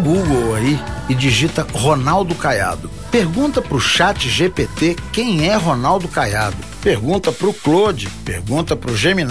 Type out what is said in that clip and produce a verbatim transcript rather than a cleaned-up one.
Google aí e digita Ronaldo Caiado. Pergunta pro chat G P T quem é Ronaldo Caiado. Pergunta pro Claude, pergunta pro Gemini.